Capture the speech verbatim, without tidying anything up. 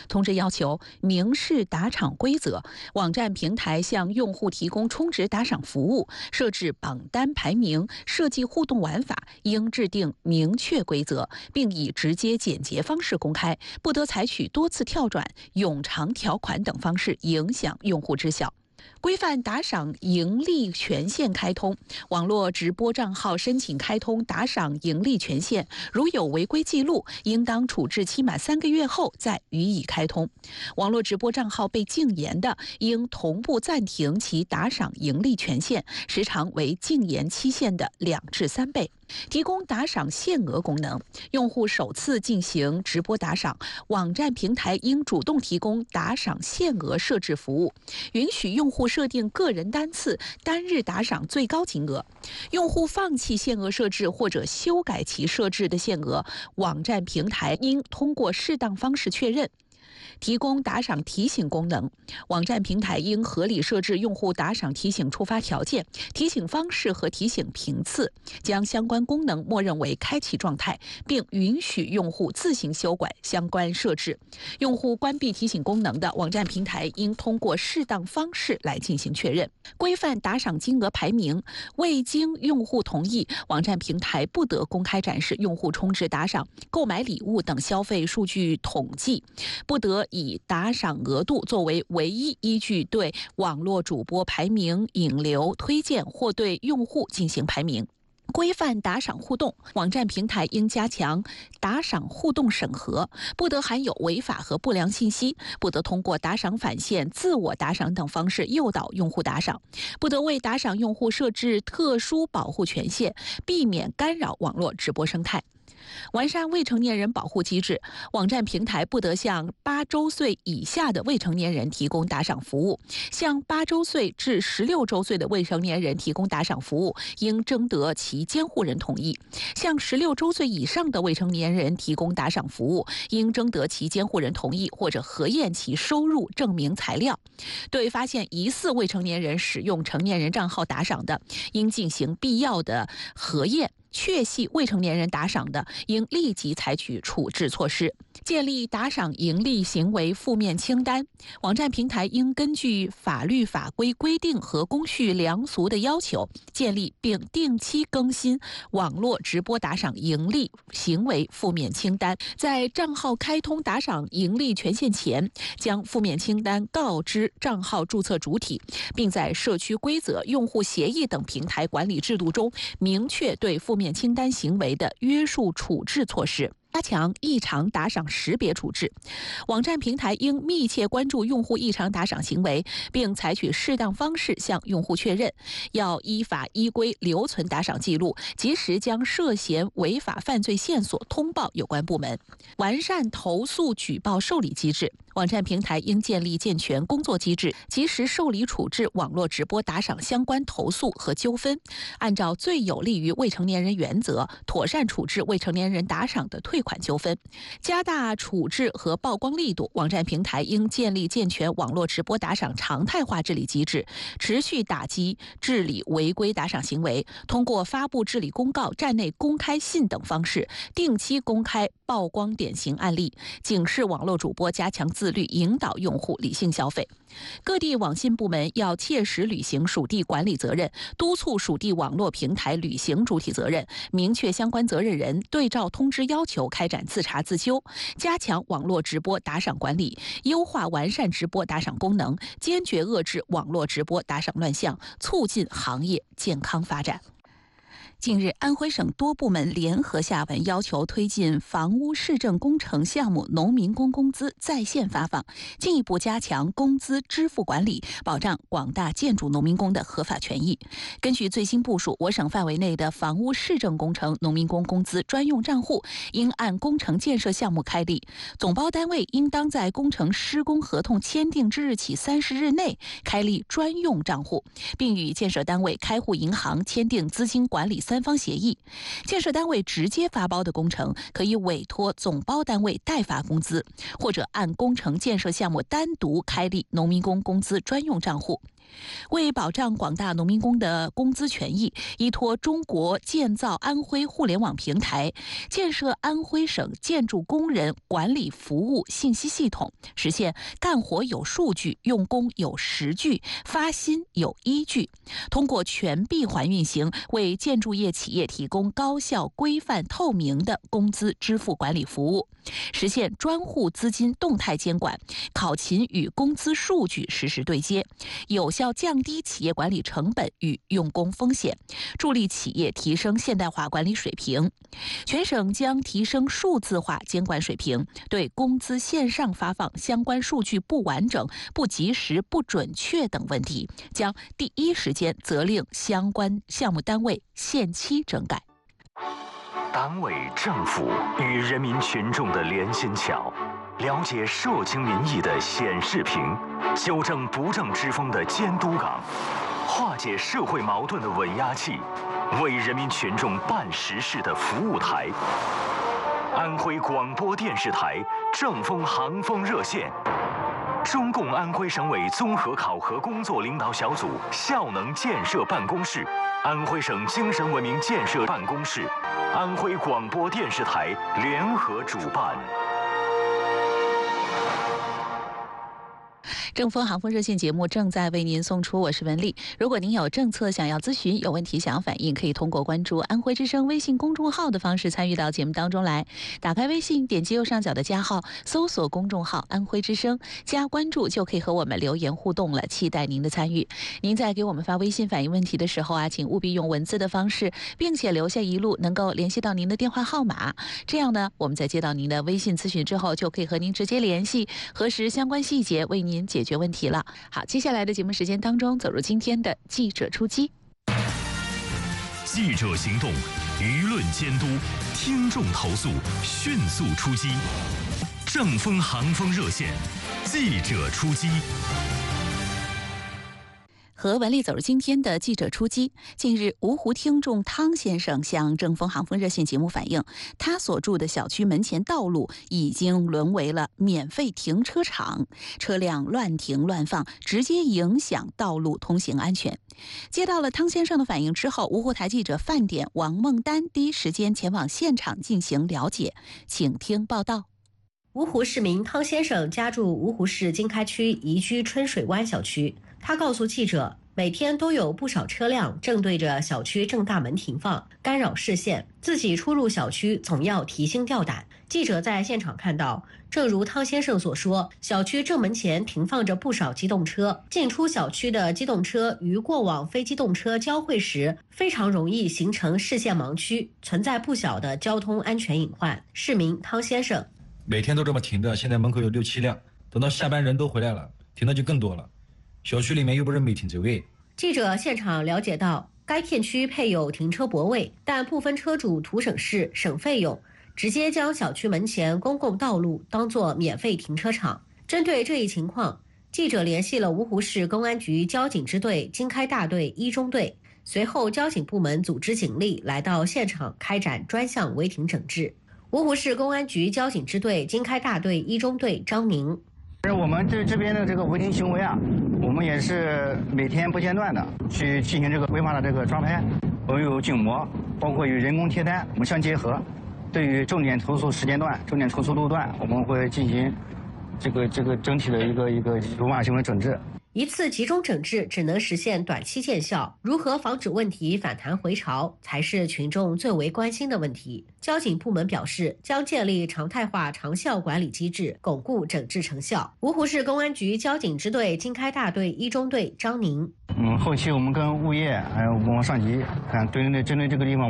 通知要求明示打赏规则，网站平台向用户提供充值打赏服务，设置榜单排名，设计互动玩法，应制定明确规则，并以直接简洁方式公开，不得采取多次跳转、冗长条款等方式影响用户知晓。规范打赏盈利权限开通，网络直播账号申请开通打赏盈利权限，如有违规记录，应当处置期满三个月后再予以开通。网络直播账号被禁言的，应同步暂停其打赏盈利权限，时长为禁言期限的两至三倍。提供打赏限额功能，用户首次进行直播打赏，网站平台应主动提供打赏限额设置服务，允许用户设定个人单次、单日打赏最高金额。用户放弃限额设置或者修改其设置的限额，网站平台应通过适当方式确认。提供打赏提醒功能，网站平台应合理设置用户打赏提醒触发条件、提醒方式和提醒频次，将相关功能默认为开启状态，并允许用户自行修改相关设置。用户关闭提醒功能的，网站平台应通过适当方式来进行确认。规范打赏金额排名，未经用户同意，网站平台不得公开展示用户充值打赏、购买礼物等消费数据统计，不得以打赏额度作为唯一依据对网络主播排名、引流、推荐或对用户进行排名。规范打赏互动，网站平台应加强打赏互动审核，不得含有违法和不良信息，不得通过打赏返现、自我打赏等方式诱导用户打赏，不得为打赏用户设置特殊保护权限，避免干扰网络直播生态。完善未成年人保护机制，网站平台不得向八周岁以下的未成年人提供打赏服务，向八周岁至十六周岁的未成年人提供打赏服务，应征得其监护人同意；向十六周岁以上的未成年人提供打赏服务，应征得其监护人同意或者核验其收入证明材料。对发现疑似未成年人使用成年人账号打赏的，应进行必要的核验。确系未成年人打赏的，应立即采取处置措施。建立打赏盈利行为负面清单，网站平台应根据法律法规规定和公序良俗的要求，建立并定期更新网络直播打赏盈利行为负面清单。在账号开通打赏盈利权限前，将负面清单告知账号注册主体，并在社区规则、用户协议等平台管理制度中明确对负面清单行为的约束处置措施。加强异常打赏识别处置，网站平台应密切关注用户异常打赏行为，并采取适当方式向用户确认。要依法依规留存打赏记录，及时将涉嫌违法犯罪线索通报有关部门。完善投诉举报受理机制，网站平台应建立健全工作机制，及时受理处置网络直播打赏相关投诉和纠纷，按照最有利于未成年人原则，妥善处置未成年人打赏的退款纠纷，加大处置和曝光力度。网站平台应建立健全网络直播打赏常态化治理机制，持续打击治理违规打赏行为，通过发布治理公告、站内公开信等方式，定期公开曝光典型案例，警示网络主播加强自律，引导用户理性消费。各地网信部门要切实履行属地管理责任，督促属地网络平台履行主体责任，明确相关责任人，对照通知要求开展自查自纠，加强网络直播打赏管理，优化完善直播打赏功能，坚决遏制网络直播打赏乱象，促进行业健康发展。近日，安徽省多部门联合下文要求推进房屋市政工程项目农民工工资在线发放，进一步加强工资支付管理，保障广大建筑农民工的合法权益。根据最新部署，我省范围内的房屋市政工程农民工工资专用账户应按工程建设项目开立，总包单位应当在工程施工合同签订之日起三十日内开立专用账户，并与建设单位开户银行签订资金管理三三方协议。建设单位直接发包的工程，可以委托总包单位代发工资，或者按工程建设项目单独开立农民工工资专用账户。为保障广大农民工的工资权益，依托中国建造安徽互联网平台，建设安徽省建筑工人管理服务信息系统，实现干活有数据、用工有实据、发薪有依据，通过全闭环运行，为建筑业企业提供高效、规范、透明的工资支付管理服务，实现专户资金动态监管，考勤与工资数据实时对接，有效降低企业管理成本与用工风险，助力企业提升现代化管理水平。全省将提升数字化监管水平，对工资线上发放相关数据不完整、不及时、不准确等问题，将第一时间责令相关项目单位限期整改。 单位政府与人民群众的连心桥，了解社情民意的显示屏，纠正不正之风的监督岗，化解社会矛盾的稳压器，为人民群众办实事的服务台。安徽广播电视台正风航风热线，中共安徽省委综合考核工作领导小组效能建设办公室，安徽省精神文明建设办公室，安徽广播电视台联合主办。 正风航风热线节目正在为您送出，我是文丽。如果您有政策想要咨询，有问题想要反映，可以通过关注安徽之声微信公众号的方式参与到节目当中来。打开微信，点击右上角的加号，搜索公众号安徽之声，加关注就可以和我们留言互动了，期待您的参与。您在给我们发微信反映问题的时候啊，请务必用文字的方式，并且留下一路能够联系到您的电话号码，这样呢，我们在接到您的微信咨询之后，就可以和您直接联系，核实相关细节，为您解决问题了。好，接下来的节目时间当中，走入今天的记者出击。 记者行动，舆论监督，听众投诉，迅速出击。正风航风热线，记者出击。 和文丽走入今天的记者出击。近日，芜湖听众汤先生向正风航风热线节目反映，他所住的小区门前道路已经沦为了免费停车场，车辆乱停乱放，直接影响道路通行安全。接到了汤先生的反映之后，芜湖台记者范点、王梦丹第一时间前往现场进行了解，请听报道。 芜湖市民汤先生家住芜湖市经开区宜居春水湾小区，他告诉记者，每天都有不少车辆正对着小区正大门停放，干扰视线，自己出入小区总要提心吊胆。记者在现场看到，正如汤先生所说，小区正门前停放着不少机动车，进出小区的机动车与过往非机动车交汇时，非常容易形成视线盲区，存在不小的交通安全隐患。市民汤先生， 每天都这么停着，现在门口有六七辆，等到下班人都回来了，停的就更多了。小区里面又不是没停车位。 记者现场了解到，该片区配有停车泊位，但部分车主图省事省费用，直接将小区门前公共道路当作免费停车场。针对这一情况，记者联系了芜湖市公安局交警支队经开大队一中队，随后交警部门组织警力来到现场开展专项违停整治。芜湖市公安局交警支队经开大队一中队张宁， 我们这这边的这个违停行为啊，我们也是每天不间断的去进行这个规划的这个抓拍，我们有警模，包括与人工贴单，我们相结合。对于重点投诉时间段、重点投诉路段，我们会进行这个这个整体的一个一个违法行为整治。 一次集中整治只能实现短期见效，如何防止问题反弹回潮，才是群众最为关心的问题。交警部门表示，将建立常态化长效管理机制，巩固整治成效。芜湖市公安局交警支队经开大队一中队张宁， 嗯，后期我们跟物业还有我们上级看，对针对这个地方。